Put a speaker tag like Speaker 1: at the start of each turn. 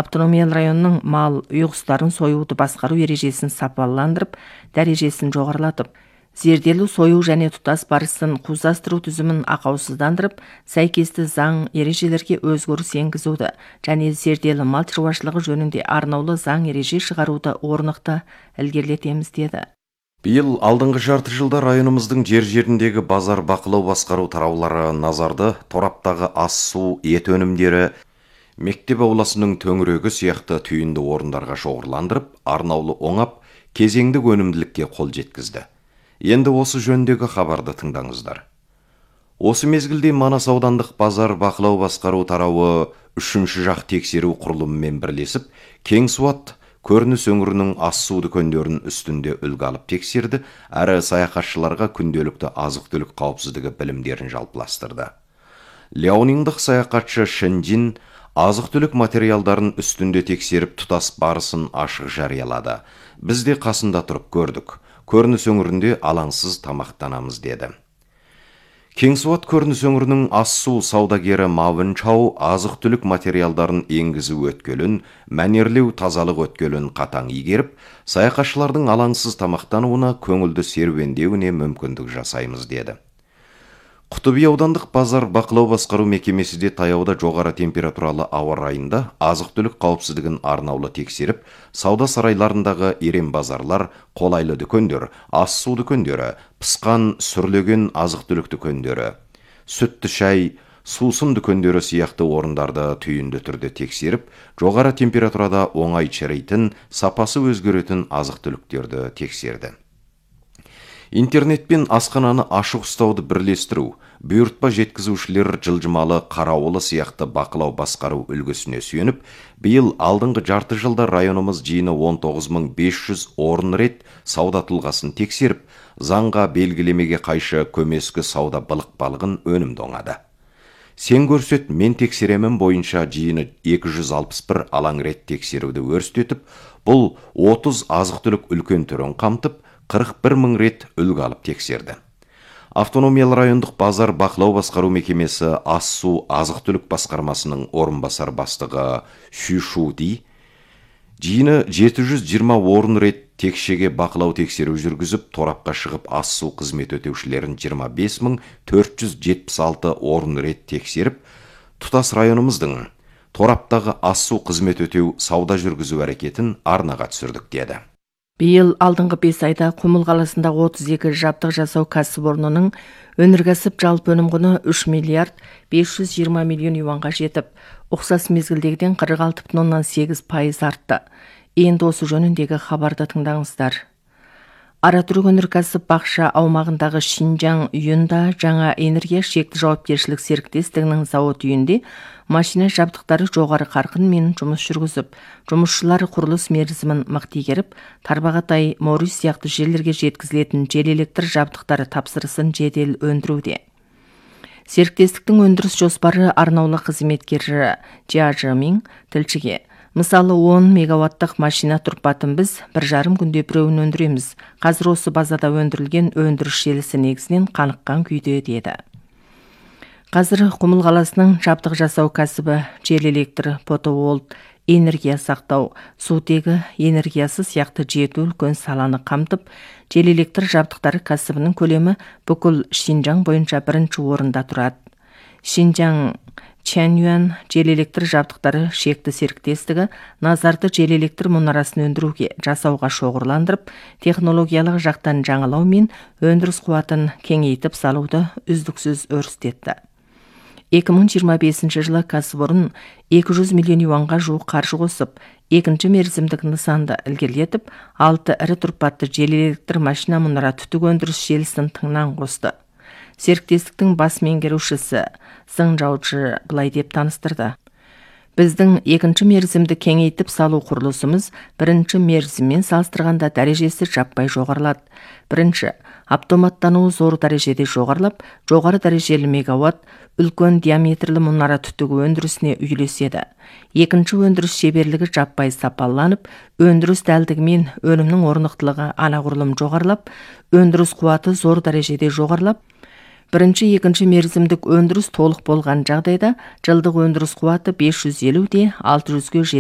Speaker 1: автономиялы районның мал, үй құстарын союды басқару ережесін сапаландырып, дәрежесін жоғарылатып, зерделі сою және тұтас барысын қуздастыру түзімін ақаусыздандырып, сәйкесті заң ережелерге өзгеріс енгізуді және зерделі мал шаруашылығы жөнінде арнаулы заң ереже шығаруды орнықты ілгерілетеміз деді.
Speaker 2: Биыл алдыңғы жарты жылда районымыздың жер-жеріндегі базар бақылау басқару тараулары назарды тораптағы ас су, ет өнімдері, мектеп ауласының төңірегі сияқты түйінді орындарға шоғырландырып, арнаулы оңап, кезеңдік өнімділікке қол жеткізді. Енді осы жөндегі хабарды тыңдаңыздар. Осы мезгілде Манас аудандық базар бақылау басқару тарауы 3-ші жақ тексеру құрылымымен бірлесіп, Кеңсуат көрініс өңірінің ас су дүкендерін үстінде үлгі алып тексерді, әрі саяхатшыларға күнделікті азық-түлік қауіпсіздігі білімдерін жалпыластырды. Ляониндық саяхатшы Шэньжин азық-түлік материалдарын үстінде тексеріп тұтас барысын ашық жариялады. Біз де қасында тұрып көрдік. Көрініс өңірінде алаңсыз тамақтанамыз деді. Кеңсуат көрініс өңірінің ас су саудагері Мавын Чау азық-түлік материалдарын енгізу өткелін, мәнерлеу тазалық өткелін қатаң игеріп, саяхатшылардың алаңсыз тамақтануына, көңілді серуендеуіне мүмкіндік жасаймыз деді. Құтыби аудандық базар бақылау басқару мекемесі де таяуда жоғары температуралы ауа райында азық-түлік қауіпсіздігін арнаулы тексеріп, сауда сарайларындағы ерен базарлар, қолайлы дүкендер, ас су дүкендері, пысқан, сүрлеген азық-түлік дүкендері, сүтті шай, сусын дүкендері сияқты орындарды түйінді түрде тексеріп, жоғары температурада оңай шіритін, сапасы өзгеретін азық-түліктерді тексерді. Интернетпен асхананы ашық ұстауды бірлестіру, бұйыртпа жеткізушілер жылжымалы қарауылы сияқты бақылау басқару үлгісіне сүйеніп, биыл алдыңғы жарты жылда районымыз жиыны 19.500 орын рет сауда тұлғасын тексеріп, заңға белгілемеге қайшы көмескі сауда былық-балығын өнімді оңады. Сен көрсет, мен тексеремін бойынша жиыны 261 алаң рет тексеруді өрістетіп, бұл 30 азық-түлік үлкен түрін қамтып, 41 мың рет үлгі алып тексерді. Автономиялы райондық базар бақылау басқару мекемесі ас су азық-түлік басқармасының орынбасар бастығы Шүшу Ди жиыны 720 орын рет текшеге бақылау тексеру жүргізіп, торапқа шығып ас су қызмет өтеушілерін 25.476 орын рет тексеріп, тұтас районымыздың тораптағы ас су қызмет өтеу сауда жүргізу әрекетін арнаға түсірдік деді.
Speaker 1: Биыл алдыңғы 5 айда Құмыл қаласында 32 жабдық жасау кәсіпорнының өнеркәсіп жалпы өнім құны 3 миллиард 520 миллион юанға жетіп, ұқсас мезгілдегіден 46,8% артты. Енді осы жөніндегі хабарды тыңдаңыздар. Аратүрік өнеркәсіп бақша аумағындағы Шинжаң үйінде жаңа энергия шекті жауапкершілік серіктестігінің зауыт үйінде машина жабдықтары жоғары қарқынмен жұмыс жүргізіп, жұмысшылары құрылыс мерзімін мықтигеріп, Тарбағатай, Морис сияқты жерлерге жеткізілетін жел электр жабдықтары тапсырысын жедел өндіруде. Серіктестіктің өндіріс жоспары арнаулы қызметкері Жia Zhiming тілшіге: мысалы 10 мегаваттық машина тұрпатын біз 1,5 күнде біреуін өндіреміз. Қазір осы базада өндірілген өндіріс желісі негізінен қаныққан күйде деді. Қазір Құмыл қаласының жабдық жасау кәсібі жел электр, фотоволт, энергия сақтау, сутегі энергиясы сияқты жеті үлкен саланы қамтып, жел электр жабдықтары кәсібінің көлемі бүкіл Шинжаң бойынша бірінші орында тұрады. Шинжаң Чаньюан жел электр жабдықтары шекті серіктестігі назарды жел электр мұнарасын өндіруге, жасауға шоғырландырып, технологиялық жақтан жаңалау мен өндіріс қуатын кеңейтіп салуды үздіксіз өрістетті. 2025 жылы кәсіпорын 200 миллион юанға жуық қаржы қосып, екінші мерзімдік нысанды ілгерілетіп, 6 ірі тұрпатты жел электр машина мұнара түтік өндіріс желісін тыңнан қосты. Серіктестіктің бас меңгерушісі Зың Жаучы былай деп таныстырды: Біздің екінші мерзімді кеңейтіп салу құрылысымыз бірінші мерзіммен салыстырғанда дәрежесі жаппай жоғарылады. Бірінші, автоматтануы зор дәрежеде жоғарылап, жоғары дәрежелі мегаватт үлкен диаметрлі мұнара түтігі өндірісіне үйлеседі. Екінші, өндіріс шеберлігі жаппай сапаланып, өндіріс дәлдігі мен өнімнің орнықтылығы анағұрлым жоғарылап, өндіріс қуаты зор дәрежеде жоғарылап, бірінші, екінші мерзімдік өндіріс толық болған жағдайда жылдық өндіріс қуаты 550-де 600-ге